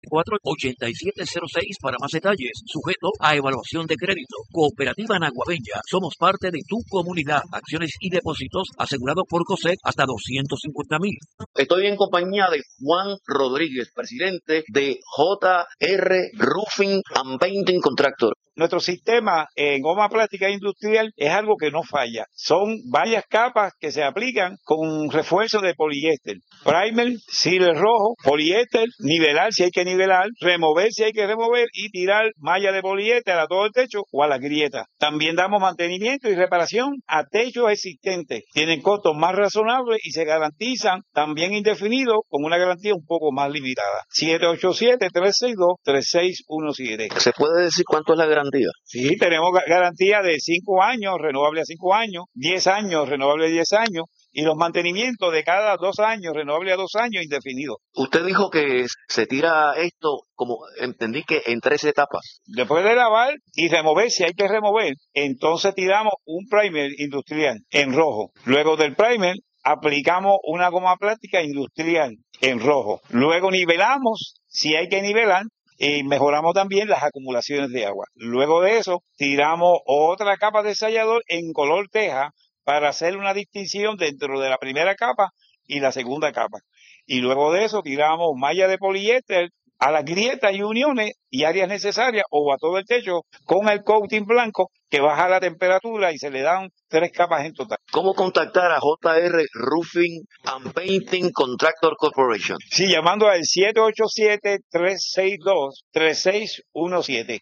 48706 para más detalles, sujeto a evaluación de crédito. Cooperativa Naguabeña, somos parte de tu comunidad. Acciones y depósitos asegurados por COSEC hasta 250,000. Estoy en compañía de Juan Rodríguez, presidente de JR Roofing and Painting Contractor. Nuestro sistema en goma plástica industrial es algo que no falla. Son varias capas que se aplican con refuerzo de poliéster. Primer, sealer rojo, poliéster, nivelar si hay que nivelar, remover si hay que remover y tirar malla de poliéster a todo el techo o a la grieta. También damos mantenimiento y reparación a techos existentes. Tienen costos más razonables y se garantizan también indefinidos con una garantía un poco más limitada. 787-362-3617. ¿Se puede decir cuánto es la garantía? Sí, tenemos garantía de 5 años, renovable a 5 años, 10 años, renovable a 10 años, y los mantenimientos de cada 2 años, renovable a 2 años, indefinido. Usted dijo que se tira esto, como entendí que en 3 etapas. Después de lavar y remover, si hay que remover, entonces tiramos un primer industrial en rojo. Luego del primer, aplicamos una goma plástica industrial en rojo. Luego nivelamos, si hay que nivelar, y mejoramos también las acumulaciones de agua. Luego de eso, tiramos otra capa de sellador en color teja para hacer una distinción dentro de la primera capa y la segunda capa. Y luego de eso, tiramos malla de poliéster a las grietas y uniones y áreas necesarias o a todo el techo con el coating blanco que baja la temperatura y se le dan 3 capas en total. ¿Cómo contactar a JR Roofing and Painting Contractor Corporation? Sí, llamando al 787-362-3617.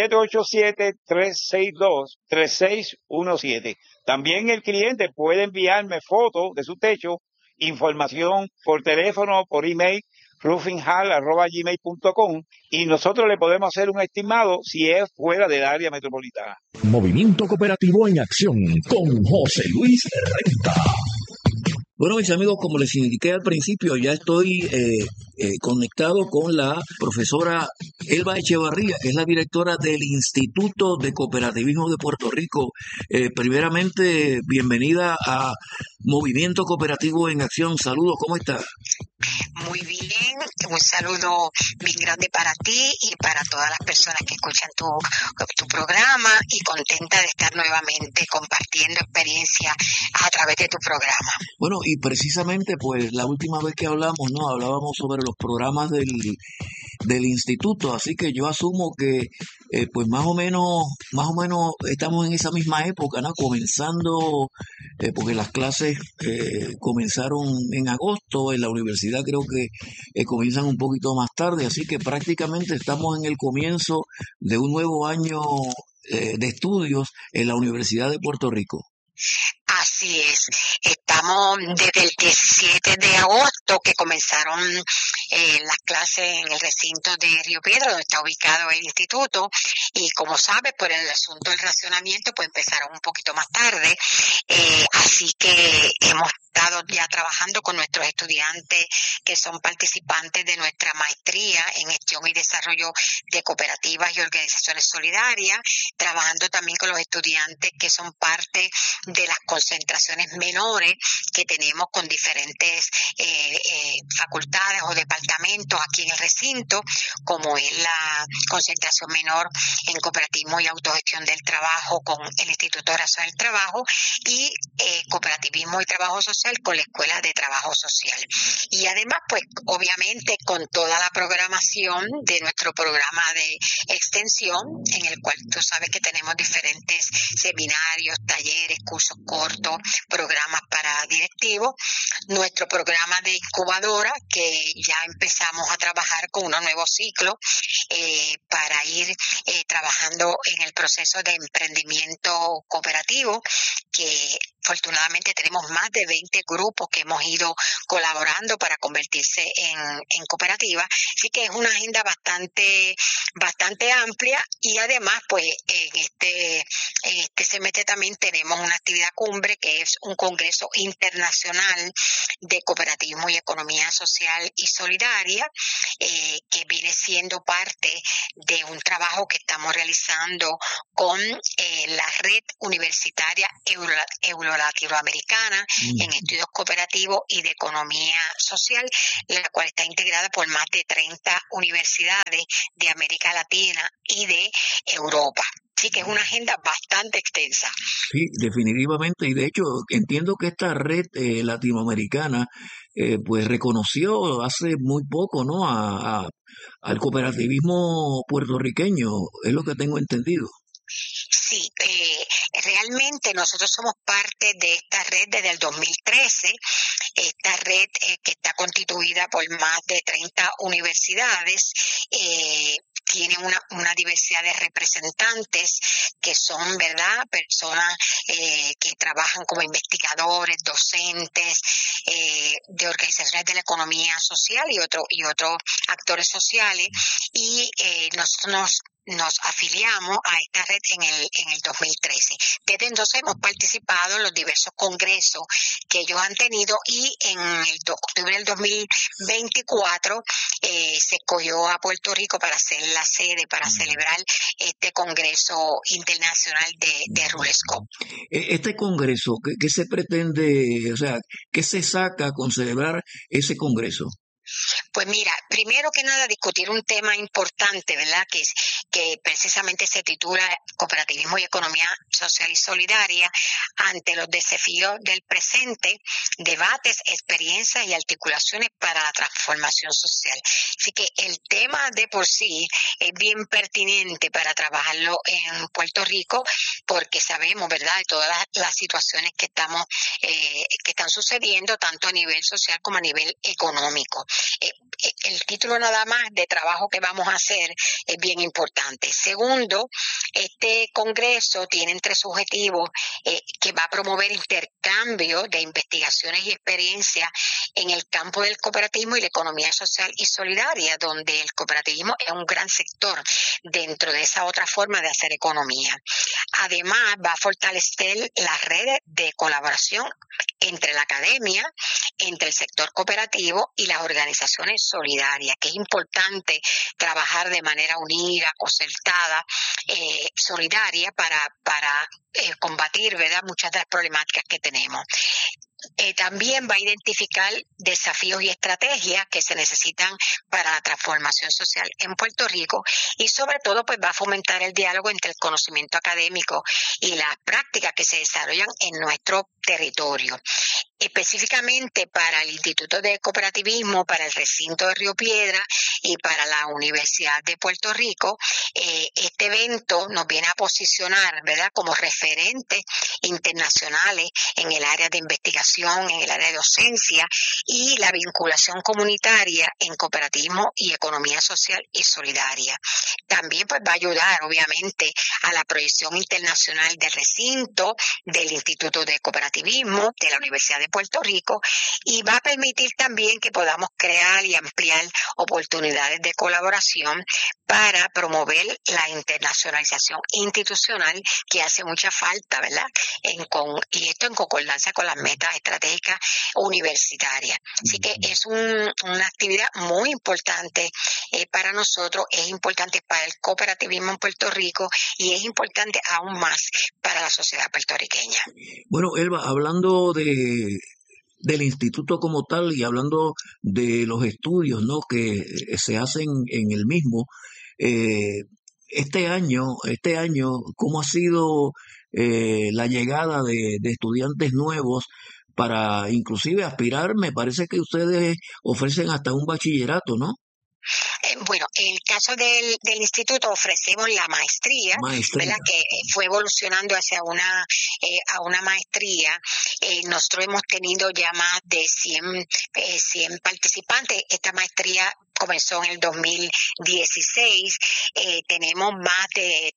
787-362-3617. También el cliente puede enviarme fotos de su techo, información por teléfono, por email, roofinghall@gmail.com, y nosotros le podemos hacer un estimado si es fuera del área metropolitana. Movimiento Cooperativo en Acción con José Luis Renta. Bueno, mis amigos, como les indiqué al principio, ya estoy conectado con la profesora Elba Echevarría, que es la directora del Instituto de Cooperativismo de Puerto Rico. Primeramente, bienvenida a Movimiento Cooperativo en Acción. Saludos, ¿cómo está? Muy bien, un saludo bien grande para ti y para todas las personas que escuchan tu programa, y contenta de estar nuevamente compartiendo experiencia a través de tu programa. Bueno, y precisamente pues la última vez que hablamos, ¿no? Hablábamos sobre los programas del instituto, así que yo asumo que pues más o menos estamos en esa misma época, ¿no? Comenzando, porque las clases comenzaron en agosto, en la universidad creo que comienzan un poquito más tarde, así que prácticamente estamos en el comienzo de un nuevo año de estudios en la Universidad de Puerto Rico. Así es, estamos desde el 17 de agosto que comenzaron las clases en el recinto de Río Piedra, donde está ubicado el instituto, y como sabes, por el asunto del racionamiento, pues empezaron un poquito más tarde, así que hemos estado ya trabajando con nuestros estudiantes que son participantes de nuestra maestría en gestión y desarrollo de cooperativas y organizaciones solidarias, trabajando también con los estudiantes que son parte de las concentraciones menores que tenemos con diferentes facultades o departamentos aquí en el recinto, como es la concentración menor en cooperativismo y autogestión del trabajo con el Instituto Nacional del Trabajo, y cooperativismo y trabajo social con la Escuela de Trabajo Social. Y además, pues obviamente con toda la programación de nuestro programa de extensión, en el cual tú sabes que tenemos diferentes seminarios, talleres, cursos cortos, programas para directivos, nuestro programa de incubadora, que ya empezamos a trabajar con un nuevo ciclo para ir trabajando en el proceso de emprendimiento cooperativo, que afortunadamente tenemos más de 20 grupos que hemos ido colaborando para convertirse en cooperativa. Así que es una agenda bastante bastante amplia, y además pues en este semestre también tenemos una actividad cumbre que es un congreso internacional de cooperativismo y economía social y solidaria, que viene siendo parte de un trabajo que estamos realizando con la red universitaria euro-latinoamericana en estudios cooperativos y de economía social, la cual está integrada por más de 30 universidades de América Latina y de Europa. Así que es una agenda bastante extensa. Sí, definitivamente. Y de hecho, entiendo que esta red latinoamericana pues reconoció hace muy poco, ¿no? Al cooperativismo puertorriqueño, es lo que tengo entendido. Sí, realmente nosotros somos parte de esta red desde el 2013, esta red que está constituida por más de 30 universidades, tiene una diversidad de representantes que son, ¿verdad?, personas que trabajan como investigadores, docentes, de organizaciones de la economía social y otros actores sociales, y nosotros nos afiliamos a esta red en el 2013. Desde entonces hemos participado en los diversos congresos que ellos han tenido, y en el octubre del 2024 se escogió a Puerto Rico para ser la sede para celebrar este congreso internacional de Rulescope. Este congreso, ¿qué se pretende, o sea, qué se saca con celebrar ese congreso? Pues mira, primero que nada discutir un tema importante, ¿verdad?, que precisamente se titula Cooperativismo y Economía Social y Solidaria ante los desafíos del presente, debates, experiencias y articulaciones para la transformación social. Así que el tema de por sí es bien pertinente para trabajarlo en Puerto Rico, porque sabemos, ¿verdad?, de todas las situaciones que están sucediendo tanto a nivel social como a nivel económico. El título nada más de trabajo que vamos a hacer es bien importante. Segundo, este congreso tiene entre sus objetivos que va a promover intercambio de investigaciones y experiencias en el campo del cooperativismo y la economía social y solidaria, donde el cooperativismo es un gran sector dentro de esa otra forma de hacer economía. Además, va a fortalecer las redes de colaboración entre la academia, entre el sector cooperativo y las organizaciones solidarias, que es importante trabajar de manera unida, concertada, solidaria para combatir, ¿verdad?, muchas de las problemáticas que tenemos. También va a identificar desafíos y estrategias que se necesitan para la transformación social en Puerto Rico, y sobre todo pues va a fomentar el diálogo entre el conocimiento académico y las prácticas que se desarrollan en nuestro territorio. Específicamente para el Instituto de Cooperativismo, para el recinto de Río Piedra y para la Universidad de Puerto Rico, este evento nos viene a posicionar, ¿verdad?, como referentes internacionales en el área de investigación, en el área de docencia y la vinculación comunitaria en cooperativismo y economía social y solidaria. También pues va a ayudar obviamente a la proyección internacional del recinto, del Instituto de Cooperativismo, de la Universidad de Puerto Rico, y va a permitir también que podamos crear y ampliar oportunidades de colaboración para promover la internacionalización institucional que hace mucha falta, ¿verdad?, y esto en concordancia con las metas estratégicas universitarias. Así que es una actividad muy importante para nosotros, es importante para el cooperativismo en Puerto Rico y es importante aún más para la sociedad puertorriqueña. Bueno, Elba, hablando del instituto como tal y hablando de los estudios, ¿no?, que se hacen en el mismo, este año, ¿cómo ha sido la llegada de estudiantes nuevos para inclusive aspirar? Me parece que ustedes ofrecen hasta un bachillerato, ¿no? Bueno, en el caso del instituto ofrecemos la maestría, ¿verdad?, que fue evolucionando hacia a una maestría. Nosotros hemos tenido ya más de 100 participantes. Esta maestría comenzó en el 2016. Tenemos más de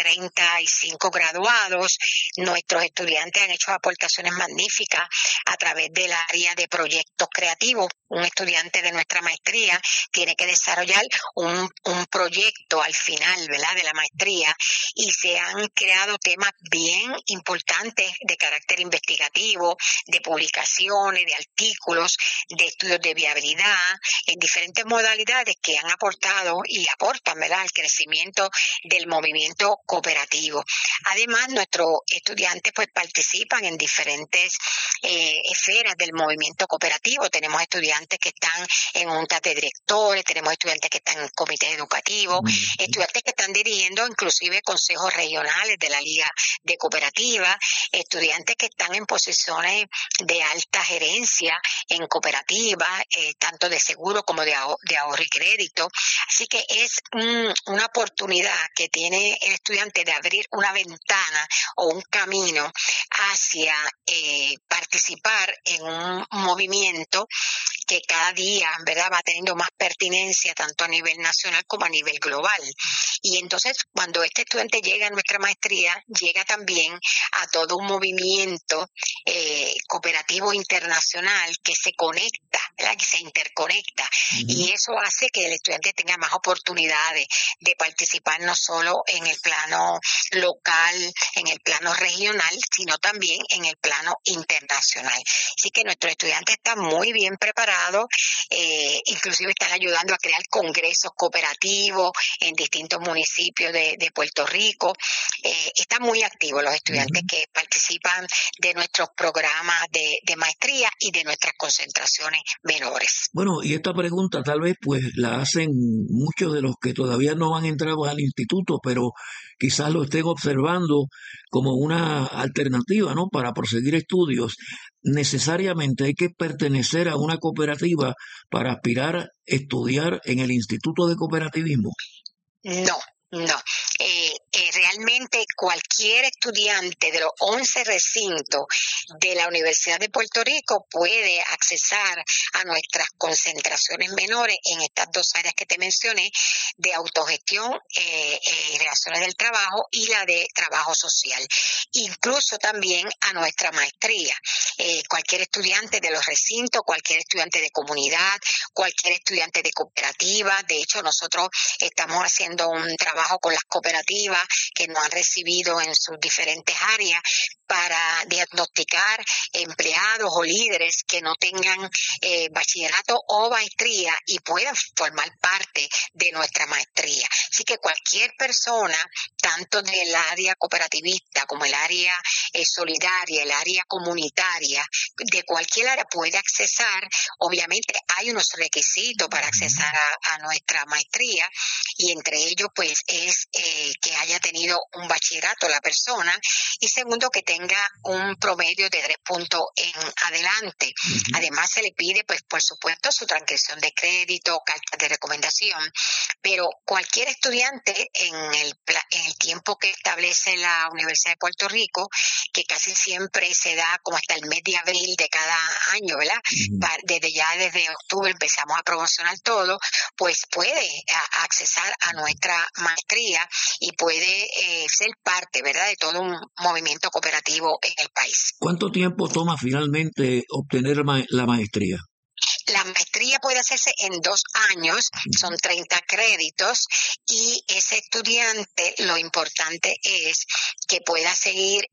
35 graduados. Nuestros estudiantes han hecho aportaciones magníficas a través del área de proyectos creativos. Un estudiante de nuestra maestría tiene que desarrollar un proyecto al final, ¿verdad?, de la maestría, y se han creado temas bien importantes de carácter investigativo, de publicaciones, de artículos, de estudios de viabilidad, en diferentes modalidades que han aportado y aportan, ¿verdad?, al crecimiento del movimiento cooperativo. Además, nuestros estudiantes pues participan en diferentes esferas del movimiento cooperativo. Tenemos estudiantes que están en juntas de directores, tenemos estudiantes que están en comités educativos, estudiantes que están dirigiendo inclusive consejos regionales de la Liga de Cooperativas, estudiantes que están en posiciones de alta gerencia en cooperativas, tanto de seguro como de ahorro y crédito. Así que es una oportunidad que tiene el estudiante de abrir una ventana o un camino hacia participar en un movimiento que cada día, ¿verdad?, va teniendo más pertinencia tanto a nivel nacional como a nivel global. Y entonces, cuando este estudiante llega a nuestra maestría, llega también a todo un movimiento cooperativo internacional que se conecta, ¿verdad?, que se interconecta. Y eso hace que el estudiante tenga más oportunidades de participar no solo en el plano local, en el plano regional, sino también en el plano internacional. Así que nuestros estudiantes están muy bien preparados, inclusive están ayudando a crear congresos cooperativos en distintos municipios de Puerto Rico. Están muy activos los estudiantes que participan de nuestros programas de maestría y de nuestras concentraciones menores. Bueno, y esta pregunta tal vez pues la hacen muchos de los que todavía no han entrado al instituto, pero quizás lo estén observando como una alternativa, ¿no?, para proseguir estudios. ¿Necesariamente hay que pertenecer a una cooperativa para aspirar a estudiar en el Instituto de Cooperativismo? No. Realmente cualquier estudiante de los 11 recintos de la Universidad de Puerto Rico puede accesar a nuestras concentraciones menores en estas dos áreas que te mencioné, de autogestión y relaciones del trabajo y la de trabajo social. Incluso también a nuestra maestría. Cualquier estudiante de los recintos, cualquier estudiante de comunidad, cualquier estudiante de cooperativa. De hecho, nosotros estamos haciendo un trabajo con las cooperativas que nos han recibido en sus diferentes áreas para diagnosticar empleados o líderes que no tengan bachillerato o maestría y puedan formar parte de nuestra maestría. Así que cualquier persona, tanto del área cooperativista como el área solidaria, el área comunitaria, de cualquier área puede accesar. Obviamente hay unos requisitos para accesar a nuestra maestría, y entre ellos pues es que haya tenido un bachillerato la persona, y segundo, que tenga un promedio de 3 puntos en adelante. Además se le pide pues por supuesto su transcripción de crédito, cartas de recomendación, pero cualquier estudiante en el tiempo que establece la Universidad de Puerto Rico, que casi siempre se da como hasta el mes de abril de cada año, ¿verdad? Desde octubre empezamos a promocionar todo, pues puede accesar a nuestra maestría y puede ser parte, ¿verdad?, de todo un movimiento cooperativo en el país. ¿Cuánto tiempo toma finalmente obtener la maestría? La maestría puede hacerse en 2 años, son 30 créditos, y ese estudiante, lo importante es que pueda seguir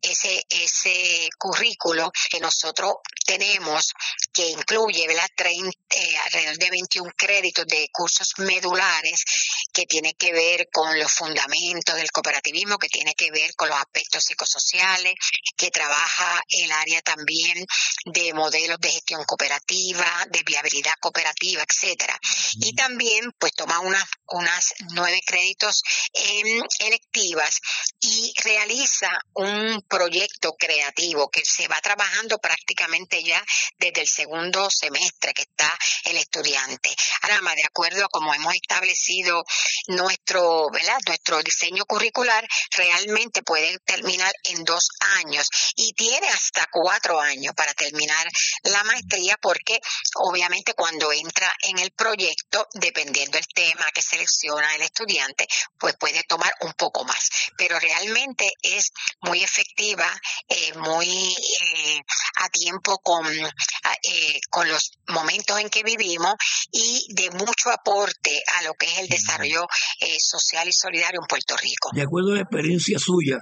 ese currículo que nosotros tenemos, que incluye, ¿verdad?, alrededor de 21 créditos de cursos medulares que tiene que ver con los fundamentos del cooperativismo, que tiene que ver con los aspectos psicosociales, que trabaja el área también de modelos de gestión cooperativa, de viabilidad cooperativa, etcétera. Y también pues toma unas 9 créditos en electivas y realiza un proyecto creativo que se va trabajando prácticamente ya desde el segundo semestre que está el estudiante. Ahora, de acuerdo a cómo hemos establecido nuestro diseño curricular, realmente puede terminar en 2 años y tiene hasta 4 años para terminar la maestría, porque obviamente obviamente cuando entra en el proyecto, dependiendo del tema que selecciona el estudiante, pues puede tomar un poco más. Pero realmente es muy efectiva, muy a tiempo con los momentos en que vivimos y de mucho aporte a lo que es el desarrollo social y solidario en Puerto Rico. De acuerdo a la experiencia suya,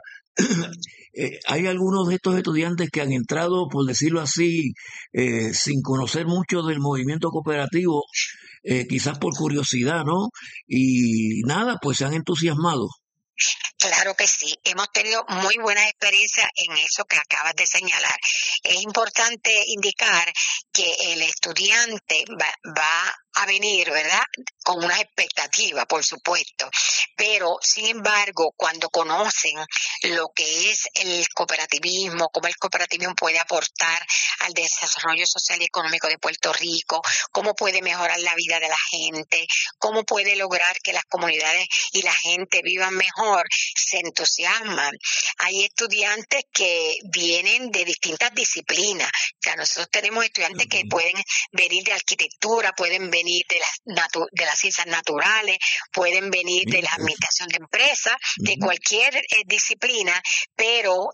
hay algunos de estos estudiantes que han entrado, por decirlo así, sin conocer mucho del movimiento cooperativo, quizás por curiosidad, ¿no? Y nada, pues se han entusiasmado. Claro que sí, hemos tenido muy buenas experiencias en eso que acabas de señalar. Es importante indicar que el estudiante va a venir, ¿verdad?, con una expectativa, por supuesto, pero sin embargo, cuando conocen lo que es el cooperativismo, cómo el cooperativismo puede aportar al desarrollo social y económico de Puerto Rico, cómo puede mejorar la vida de la gente, cómo puede lograr que las comunidades y la gente vivan mejor, se entusiasman. Hay estudiantes que vienen de distintas disciplinas. O sea, nosotros tenemos estudiantes que pueden venir de arquitectura, pueden venir de las ciencias naturales, pueden venir de la administración de empresas, de cualquier disciplina, pero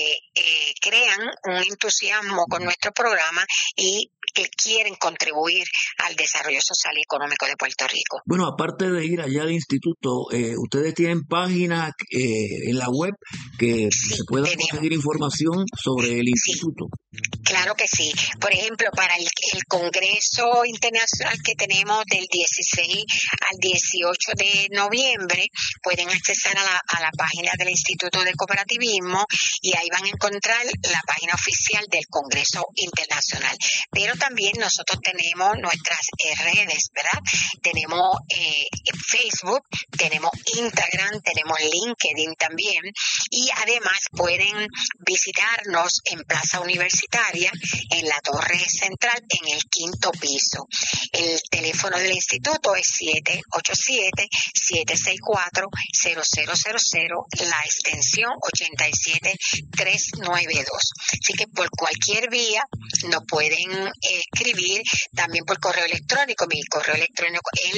crean un entusiasmo con nuestro programa y que quieren contribuir al desarrollo social y económico de Puerto Rico. Bueno, aparte de ir allá al instituto, ustedes tienen páginas en la web que se pueda conseguir información sobre el instituto. Claro que sí. Por ejemplo, para el Congreso Internacional que tenemos del 16 al 18 de noviembre, pueden accesar a la página del Instituto de Cooperativismo y ahí van a encontrar la página oficial del Congreso Internacional. Pero también nosotros tenemos nuestras redes, ¿verdad? Tenemos Facebook, tenemos Instagram, tenemos LinkedIn también y además pueden visitarnos en Plaza Universitaria, en la Torre Central, en el 5º piso. El teléfono del instituto es 787-764-0000, la extensión 87392. Así que por cualquier vía nos pueden escribir, también por correo electrónico. Mi correo electrónico es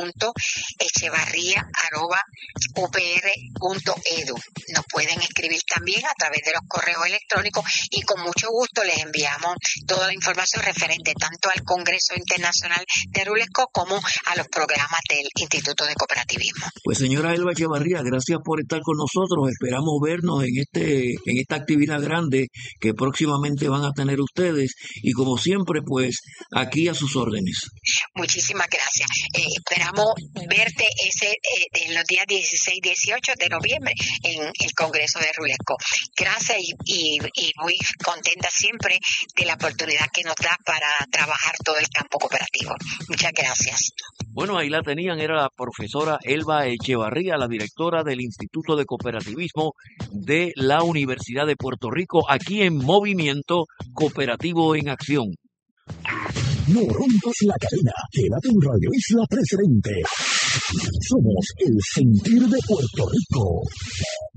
elba.echevarria@upr.edu. Nos pueden escribir también a través de los correos electrónicos y con mucho gusto les enviamos toda la información referente tanto al Congreso Internacional de Rulesco como a los programas del Instituto de Cooperativismo. Pues señora Elba Echevarría, gracias por estar con nosotros. Esperamos vernos en esta actividad grande que próximamente van a tener ustedes y como siempre, pues aquí a sus órdenes. Muchísimas gracias. Esperamos verte en los días 16 y 18 de noviembre en el Congreso de Rulesco. Gracias y muy contenta siempre de la oportunidad que nos da para trabajar todo el campo cooperativo. Muchas gracias. Bueno, ahí la tenían, era la profesora Elba Echevarría, la directora del Instituto de Cooperativismo de la Universidad de Puerto Rico, aquí en Movimiento Cooperativo en Acción. No rompas la cadena, quédate en Radio Isla Presidente. Somos el sentir de Puerto Rico.